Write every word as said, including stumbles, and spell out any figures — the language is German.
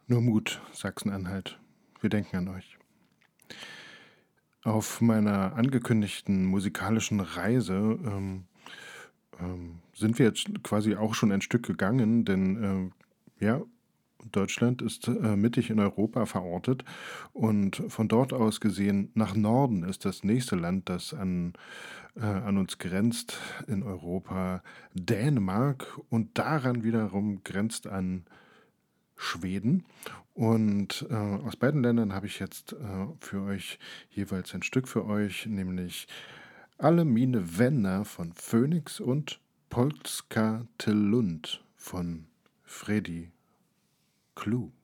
Nur Mut, Sachsen-Anhalt. Wir denken an euch. Auf meiner angekündigten musikalischen Reise, ähm, ähm, sind wir jetzt quasi auch schon ein Stück gegangen, denn, ähm, ja, Deutschland ist, äh, mittig in Europa verortet und von dort aus gesehen nach Norden ist das nächste Land, das an äh, an uns grenzt in Europa, Dänemark und daran wiederum grenzt an Schweden. Und, äh, aus beiden Ländern habe ich jetzt, äh, für euch jeweils ein Stück für euch, nämlich „Alle mine Vänner“ von Phoenix und „Polska till Lund“ von Freddie Clue.